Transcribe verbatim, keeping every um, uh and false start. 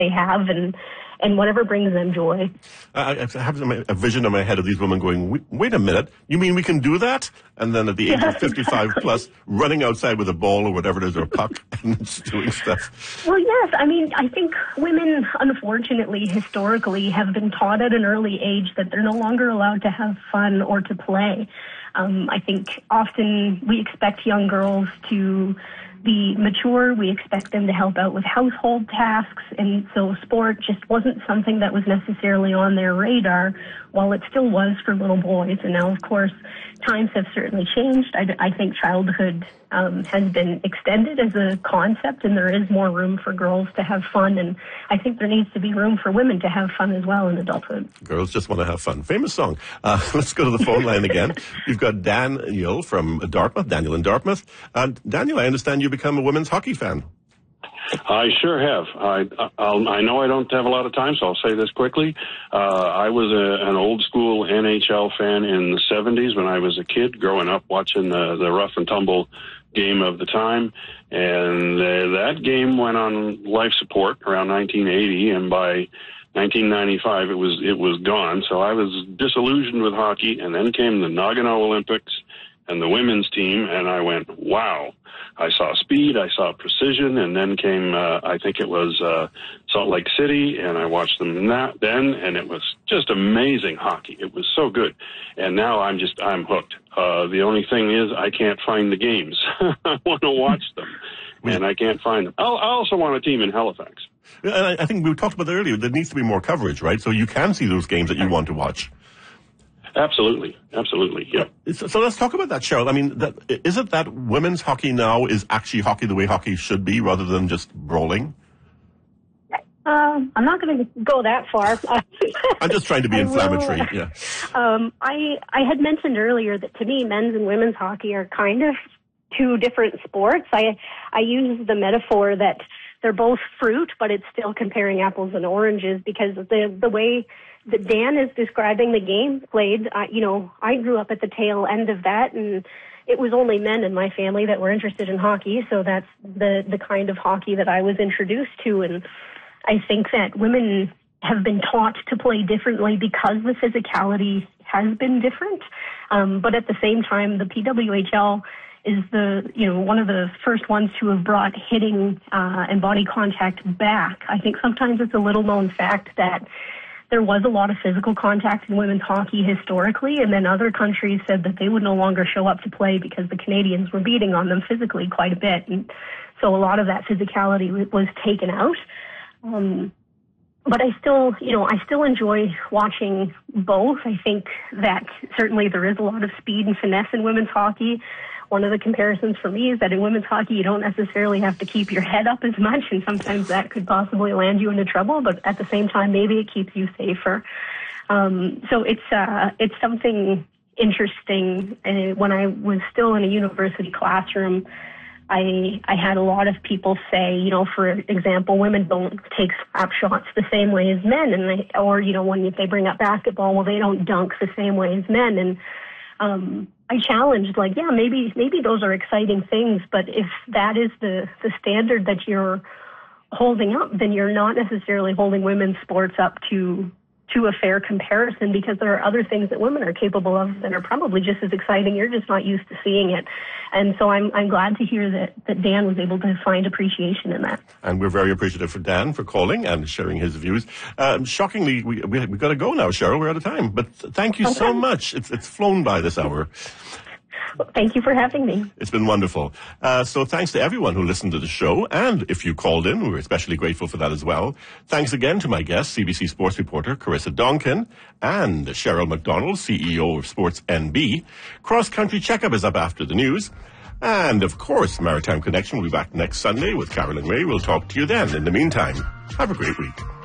they have and and whatever brings them joy. I, I have a vision in my head of these women going, wait, wait a minute, you mean we can do that? And then at the age Yeah, of fifty-five exactly. plus, running outside with a ball or whatever it is, or a puck, and just doing stuff. Well, yes. I mean, I think women, unfortunately, historically, have been taught at an early age that they're no longer allowed to have fun or to play. Um, I think often we expect young girls to be mature. We expect them to help out with household tasks. And so sport just wasn't something that was necessarily on their radar, while it still was for little boys. And now, of course, times have certainly changed. I, I think childhood um, has been extended as a concept, and there is more room for girls to have fun. And I think there needs to be room for women to have fun as well in adulthood. Girls just want to have fun. Famous song. Uh, let's go to the phone line again. You've got Daniel from Dartmouth, Daniel in Dartmouth. Uh, Daniel, I understand you become a women's hockey fan. I sure have. I I'll, I know I don't have a lot of time, so I'll say this quickly. Uh, I was a, an old school N H L fan in the seventies when I was a kid, growing up watching the, the rough and tumble game of the time. And uh, that game went on life support around nineteen eighty, and by nineteen ninety-five it was it was gone. So I was disillusioned with hockey, and then came the Nagano Olympics and the women's team, and I went, wow. I saw speed, I saw precision, and then came, uh, I think it was uh, Salt Lake City, and I watched them that, then, and it was just amazing hockey. It was so good. And now I'm just, I'm hooked. Uh, the only thing is I can't find the games. I want to watch them, and I can't find them. I'll, I also want a team in Halifax. I, I think we talked about that earlier. There needs to be more coverage, right? So you can see those games that you want to watch. Absolutely, absolutely, yeah. So, so let's talk about that, Cheryl. I mean, that, is it that women's hockey now is actually hockey the way hockey should be, rather than just brawling? Um, I'm not going to go that far. I'm just trying to be I inflammatory. will, Yeah. Um, I I had mentioned earlier that to me, men's and women's hockey are kind of two different sports. I I use the metaphor that they're both fruit, but it's still comparing apples and oranges, because the the way that Dan is describing the game played, uh, you know, I grew up at the tail end of that, and it was only men in my family that were interested in hockey, so that's the, the kind of hockey that I was introduced to. And I think that women have been taught to play differently because the physicality has been different. Um, but at the same time, the P W H L is the, you know, one of the first ones to have brought hitting uh, and body contact back. I think sometimes it's a little known fact that there was a lot of physical contact in women's hockey historically, and then other countries said that they would no longer show up to play because the Canadians were beating on them physically quite a bit. And so a lot of that physicality was taken out. Um, but I still, you know, I still enjoy watching both. I think that certainly there is a lot of speed and finesse in women's hockey. One of the comparisons for me is that in women's hockey, you don't necessarily have to keep your head up as much, and sometimes that could possibly land you into trouble, but at the same time, maybe it keeps you safer. Um, so it's uh, it's something interesting. Uh, when I was still in a university classroom, I I had a lot of people say, you know, for example, women don't take slap shots the same way as men, and they, or, you know, when if they bring up basketball, well, they don't dunk the same way as men, and um, I challenged, like, yeah, maybe maybe those are exciting things, but if that is the, the standard that you're holding up, then you're not necessarily holding women's sports up to to a fair comparison, because there are other things that women are capable of that are probably just as exciting. You're just not used to seeing it. And so I'm I'm glad to hear that, that Dan was able to find appreciation in that. And we're very appreciative for Dan for calling and sharing his views. Um, shockingly, we, we, we've got to go now, Cheryl. We're out of time. But thank you okay. so much. It's, it's flown by this hour. Thank you for having me. It's been wonderful. Uh, so thanks to everyone who listened to the show, and if you called in, we're especially grateful for that as well. Thanks again to my guest, C B C sports reporter Carissa Donkin, and Cheryl McDonald, C E O of Sports N B. Cross Country Checkup is up after the news. And, of course, Maritime Connection will be back next Sunday with Carolyn Ray. We'll talk to you then. In the meantime, have a great week.